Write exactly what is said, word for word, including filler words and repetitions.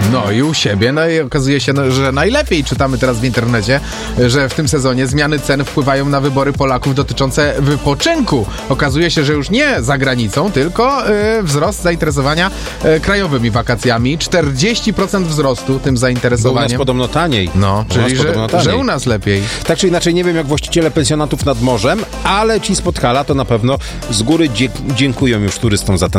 No i u siebie, no i okazuje się, no, że najlepiej. Czytamy teraz w internecie, że w tym sezonie zmiany cen wpływają na wybory Polaków dotyczące wypoczynku. Okazuje się, że już nie za granicą, tylko y, wzrost zainteresowania y, krajowymi wakacjami. czterdzieści procent wzrostu tym Bo u zainteresowaniem. nas podobno taniej. No, U czyli nas że, podobno taniej. że u nas lepiej. Tak czy inaczej, nie wiem jak właściciele pensjonatów nad morzem, ale ci z Podhala to na pewno z góry dzie- dziękują już turystom za ten